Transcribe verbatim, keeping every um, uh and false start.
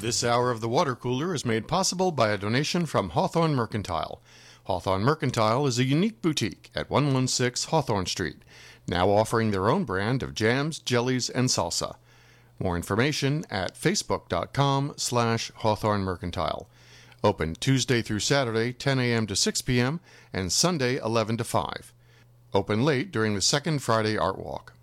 This hour of the Water Cooler is made possible by a donation from Hawthorne Mercantile. Hawthorne Mercantile is a unique boutique at one sixteen Hawthorne Street, now offering their own brand of jams, jellies, and salsa. More information at facebook.com slash Hawthorne Mercantile. Open Tuesday through Saturday, ten a.m. to six p.m., and Sunday, eleven to five. Open late during the second Friday Art Walk.